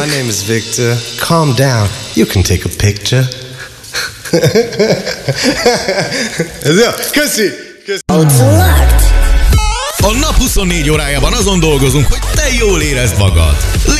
My name is Victor. Calm down. You can take a picture. Köszi! A nap 24 órájában azon dolgozunk, hogy te jól érezd magad.